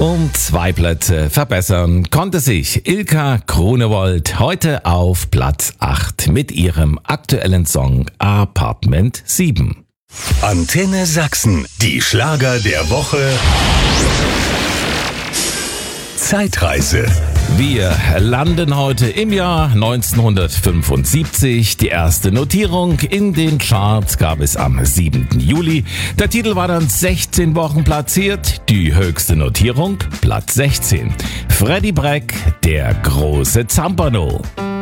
Um 2 Plätze verbessern konnte sich Ilka Grunewold heute auf Platz 8 mit ihrem aktuellen Song Apartment 7. Antenne Sachsen, die Schlager der Woche. Zeitreise. Wir landen heute im Jahr 1975. Die erste Notierung in den Charts gab es am 7. Juli. Der Titel war dann 16 Wochen platziert. Die höchste Notierung, Platz 16. Freddie Breck, der große Zampano.